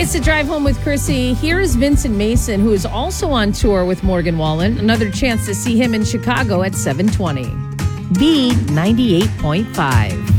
It's the Drive Home with Chrissy. Here is Vincent Mason, who is also on tour with Morgan Wallen. Another chance to see him in Chicago at 720. Beat 98.5.